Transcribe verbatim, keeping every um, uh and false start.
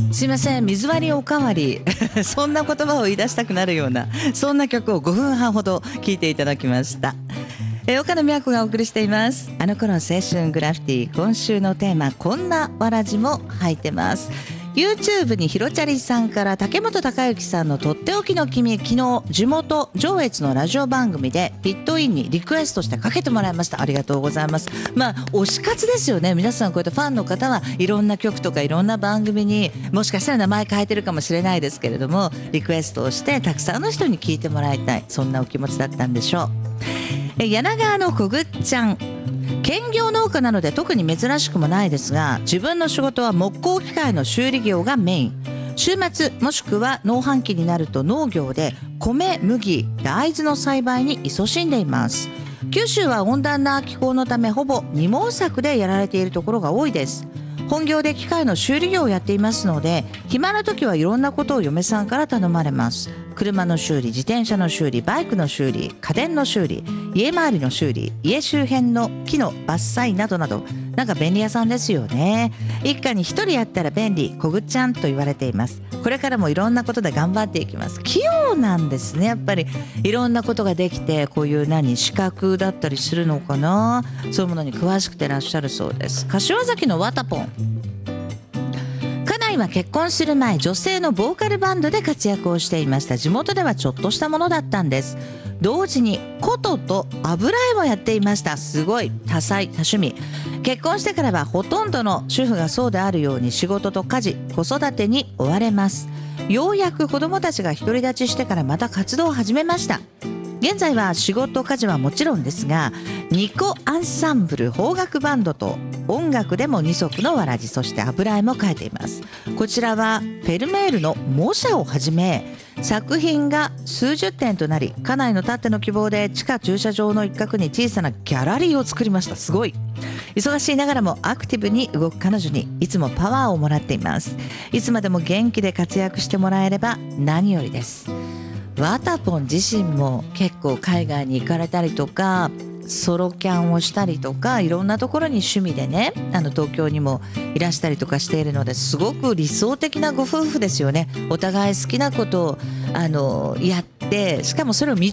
すいません、水割りおかわりそんな言葉を言い出したくなるようなそんな曲をごふんはんほど聴いていただきました。え岡野美和子がお送りしています。あの頃青春グラフィティ。今週のテーマ、こんなわらじも入ってます。 YouTube にひろちゃりさんから竹本孝之さんのとっておきの君、昨日地元上越のラジオ番組でピットインにリクエストしてかけてもらいました。ありがとうございます。まあ推し活ですよね。皆さんこうやってファンの方はいろんな曲とかいろんな番組にもしかしたら名前変えてるかもしれないですけれども、リクエストをしてたくさんの人に聴いてもらいたい、そんなお気持ちだったんでしょう。え柳川のこぐっちゃん、兼業農家なので特に珍しくもないですが、自分の仕事は木工機械の修理業がメイン。週末もしくは農繁期になると農業で米、麦、大豆の栽培に勤しんでいます。九州は温暖な気候のためほぼ二毛作でやられているところが多いです。本業で機械の修理業をやっていますので、暇な時はいろんなことを嫁さんから頼まれます。車の修理、自転車の修理、バイクの修理、家電の修理、家周りの修理、家周辺の木の伐採などなど、なんか便利屋さんですよね。一家に一人やったら便利、こぐっちゃんと言われています。これからもいろんなことで頑張っていきます。器用なんですね。やっぱりいろんなことができて、こういう何資格だったりするのかな、そういうものに詳しくてらっしゃるそうです。柏崎のワタポン、家内は結婚する前、女性のボーカルバンドで活躍をしていました。地元ではちょっとしたものだったんです。同時に琴と油絵もやっていました。すごい多彩多趣味。結婚してからはほとんどの主婦がそうであるように仕事と家事、子育てに追われます。ようやく子供たちが独り立ちしてからまた活動を始めました。現在は仕事家事はもちろんですが、ニコアンサンブル邦楽バンドと音楽でも二足のわらじ、そして油絵も描いています。こちらはフェルメールの模写をはじめ作品が数十点となり、家内のたっての希望で地下駐車場の一角に小さなギャラリーを作りました。すごい。忙しいながらもアクティブに動く彼女にいつもパワーをもらっています。いつまでも元気で活躍してもらえれば何よりです。ワタポン自身も結構海外に行かれたりとか、ソロキャンをしたりとか、いろんなところに趣味でね、あの東京にもいらしたりとかしているので、すごく理想的なご夫婦ですよね。お互い好きなことをあのやって、しかもそれを認